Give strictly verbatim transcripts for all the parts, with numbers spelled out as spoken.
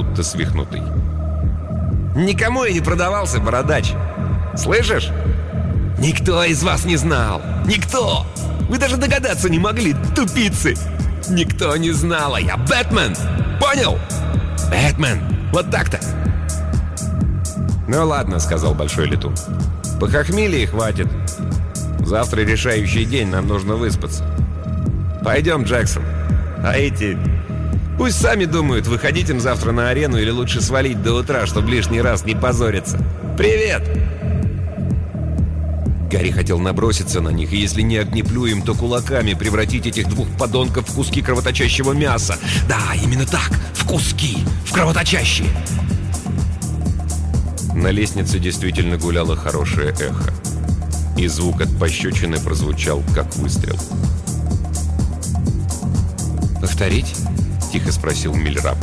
будто свихнутый. «Никому я не продавался, бородач! Слышишь? Никто из вас не знал! Никто! Вы даже догадаться не могли, тупицы! Никто не знал, а я Бэтмен! Понял? Бэтмен! Вот так-то!» «Ну ладно», — сказал Большой Летун. «Похохмели и хватит. Завтра решающий день, нам нужно выспаться. Пойдем, Джексон. А эти... пусть сами думают, выходить им завтра на арену или лучше свалить до утра, чтобы лишний раз не позориться. Привет!» Гарри хотел наброситься на них, и если не огнеплюем, то кулаками превратить этих двух подонков в куски кровоточащего мяса. Да, именно так, в куски, в кровоточащие. На лестнице действительно гуляло хорошее эхо, и звук от пощечины прозвучал, как выстрел. «Повторить?» — тихо спросил Миллераб.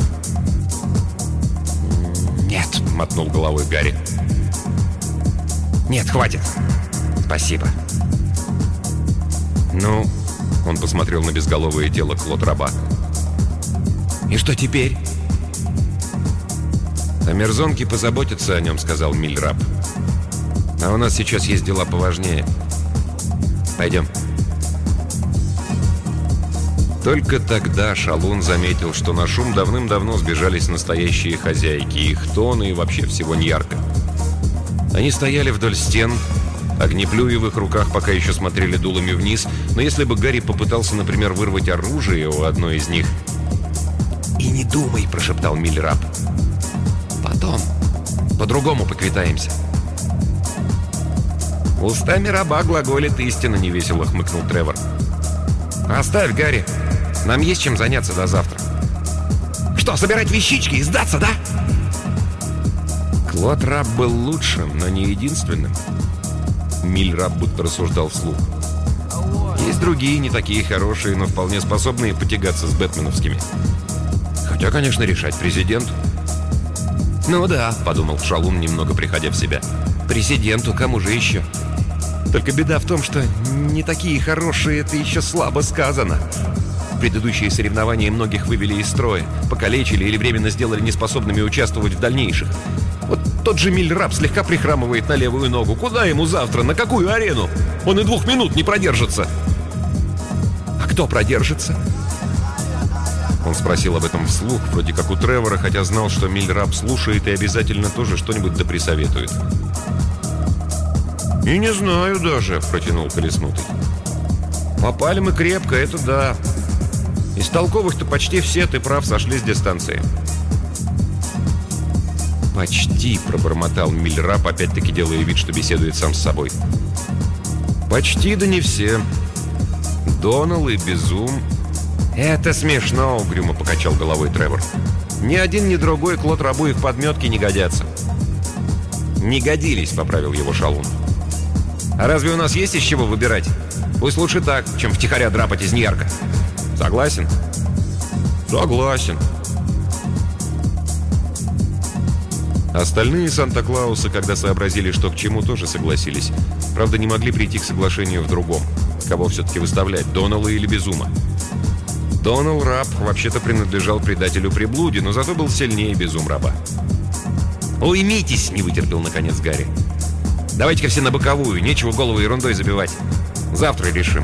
«Нет», — мотнул головой Гарри. «Нет, хватит. Спасибо». «Ну...» — он посмотрел на безголовое тело Клод-раба. «И что теперь?» «А мерзонки позаботятся о нем», — сказал Миллераб. «А у нас сейчас есть дела поважнее. Пойдем». Только тогда Шалун заметил, что на шум давным-давно сбежались настоящие хозяйки, их тоны и вообще всего Ньярка. Они стояли вдоль стен, огнеплюи в их руках пока еще смотрели дулами вниз, но если бы Гарри попытался, например, вырвать оружие у одной из них... «И не думай», — прошептал Миллераб. «Потом, по-другому поквитаемся». «Устами раба глаголит истина», — невесело хмыкнул Тревор. «Оставь, Гарри. Нам есть чем заняться до завтра». «Что, собирать вещички и сдаться, да?» Клод-раб был лучшим, но не единственным. Миллераб будто рассуждал вслух. Есть другие, не такие хорошие, но вполне способные потягаться с бэтменовскими. Хотя, конечно, решать президенту. «Ну да», — подумал Шалун, немного приходя в себя. «Президенту, кому же еще?» Только беда в том, что не такие хорошие, это еще слабо сказано. Предыдущие соревнования многих вывели из строя, покалечили или временно сделали неспособными участвовать в дальнейших. Вот тот же Миллераб слегка прихрамывает на левую ногу. Куда ему завтра? На какую арену? Он и двух минут не продержится. А кто продержится? Он спросил об этом вслух, вроде как у Тревора, хотя знал, что Миллераб слушает и обязательно тоже что-нибудь да присоветует. «И не знаю даже», — протянул Колеснутый. «Попали мы крепко, это да. Из толковых-то почти все, ты прав, сошли с дистанции». «Почти», — пробормотал Миллераб, опять-таки делая вид, что беседует сам с собой. «Почти, да не все. Донал и Безум...» «Это смешно», — угрюмо покачал головой Тревор. «Ни один, ни другой Клод-рабу их подметки не годятся». «Не годились», — поправил его Шалун. «А разве у нас есть из чего выбирать? Пусть лучше так, чем втихаря драпать из Ньярка. Согласен?» «Согласен». Остальные Санта-Клаусы, когда сообразили, что к чему, тоже согласились. Правда, не могли прийти к соглашению в другом. Кого все-таки выставлять, Донала или Безума? Донал Раб вообще-то принадлежал предателю Приблуде, но зато был сильнее Безум-раба. «Уймитесь!» — не вытерпел наконец Гарри. «Давайте-ка все на боковую, нечего голову ерундой забивать. Завтра решим».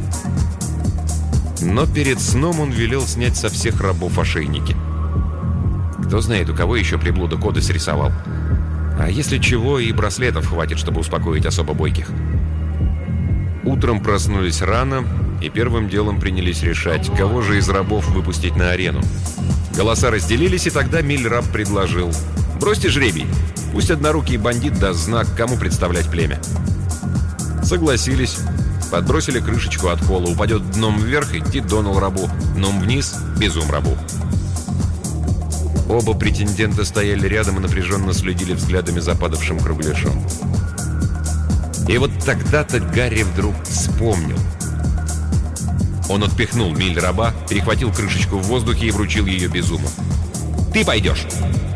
Но перед сном он велел снять со всех рабов ошейники. Кто знает, у кого еще Приблуда коды срисовал. А если чего, и браслетов хватит, чтобы успокоить особо бойких. Утром проснулись рано и первым делом принялись решать, кого же из рабов выпустить на арену. Голоса разделились, и тогда Миллераб предложил: «Бросьте жребий, пусть однорукий бандит даст знак, кому представлять племя». Согласились, подбросили крышечку от пола, упадет дном вверх, идти Донал рабу, дном вниз — Безум рабу. Оба претендента стояли рядом и напряженно следили взглядами за падавшим кругляшом. И вот тогда-то Гарри вдруг вспомнил. Он отпихнул Миллераба, перехватил крышечку в воздухе и вручил ее Безуму. «Ты пойдешь!»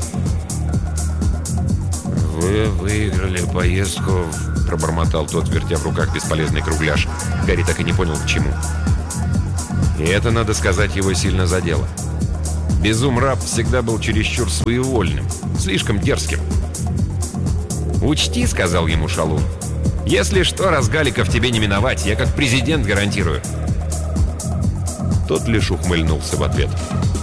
«Вы выиграли поездку», — пробормотал тот, вертя в руках бесполезный кругляш. Гарри так и не понял, к чему. И это, надо сказать, его сильно задело. Безумраб всегда был чересчур своевольным, слишком дерзким. «Учти», — сказал ему Шалун, — «если что, разгаликов тебе не миновать, я как президент гарантирую». Тот лишь ухмыльнулся в ответ.